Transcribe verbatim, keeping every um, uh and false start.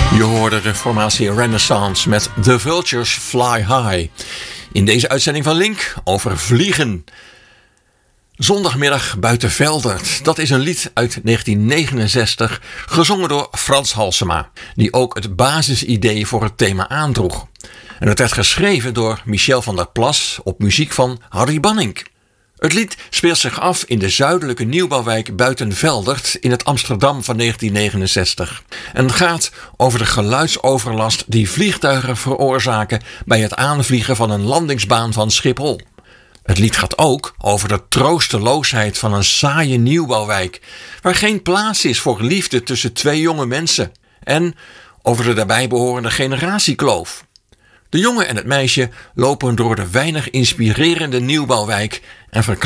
Je hoorde de formatie Renaissance met The Vultures Fly High. In deze uitzending van Link over vliegen. Zondagmiddag buiten Veldert. Dat is een lied uit negentien negenenzestig, gezongen door Frans Halsema, die ook het basisidee voor het thema aandroeg. En het werd geschreven door Michel van der Plas op muziek van Harry Banning. Het lied speelt zich af in de zuidelijke nieuwbouwwijk buiten Veldert in het Amsterdam van negentien negenenzestig. En gaat over de geluidsoverlast die vliegtuigen veroorzaken bij het aanvliegen van een landingsbaan van Schiphol. Het lied gaat ook over de troosteloosheid van een saaie nieuwbouwwijk, waar geen plaats is voor liefde tussen twee jonge mensen. En over de daarbij behorende generatiekloof. De jongen en het meisje lopen door de weinig inspirerende nieuwbouwwijk en verklappen